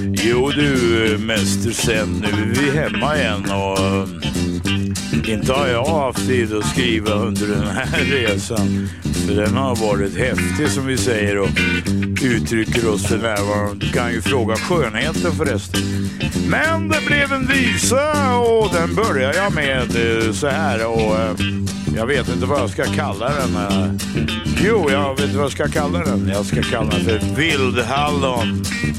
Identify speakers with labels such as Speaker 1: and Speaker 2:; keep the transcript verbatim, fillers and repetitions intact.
Speaker 1: Jo du, mäster sen, nu är vi hemma igen och inte har jag haft tid att skriva under den här resan. För den har varit häftig som vi säger och uttrycker oss för närvarande. Du kan ju fråga skönheten förresten. Men det blev en visa och den börjar jag med så här och jag vet inte vad jag ska kalla den. Jo, jag vet vad jag ska kalla den. Jag ska kalla den för Vildhallon.